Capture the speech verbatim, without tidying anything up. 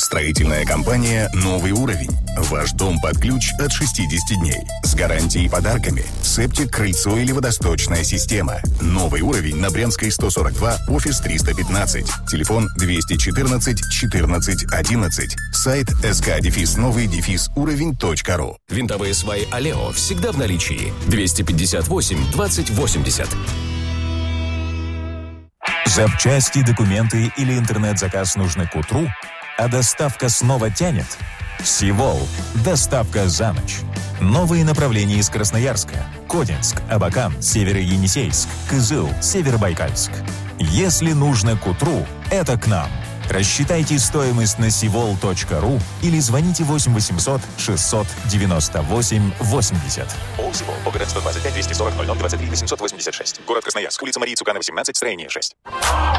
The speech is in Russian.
Строительная компания «Новый уровень». Ваш дом под ключ от шестидесяти дней. С гарантией и подарками. Септик, крыльцо или водосточная система. «Новый уровень» на Брянской сто сорок два, офис триста пятнадцать. Телефон двести четырнадцать четырнадцать одиннадцать. Сайт sk-новый-уровень точка ру. Винтовые сваи «Алео» всегда в наличии. двести пятьдесят восемь двадцать восемьдесят. Запчасти, документы или интернет-заказ нужны к утру, а доставка снова тянет? Сивол. Доставка за ночь. Новые направления из Красноярска, Кодинск, Абакан, Северо-Енисейск, Кызыл, Северобайкальск. Если нужно к утру, это к нам. Рассчитайте стоимость на сивол точка ру или звоните восемь восемьсот шестьсот девяносто восемь восемьдесят. ООО «Сивол». ОГРН сто двадцать пять двести сорок ноль ноль двадцать три восемьсот восемьдесят шесть. Город Красноярск. Улица Марии Цукана, восемнадцать, строение шесть.